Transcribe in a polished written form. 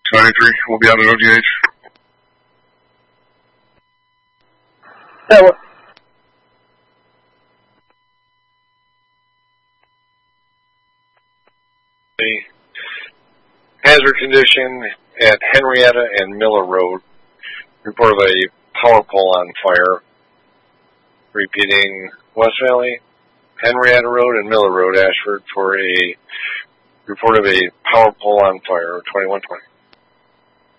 93, we'll be out at OGH. Yeah, well, the hazard condition at Henrietta and Miller Road. Report of a power pole on fire. Repeating, West Valley, Henrietta Road and Miller Road, Ashford, for a report of a power pole on fire, 2120.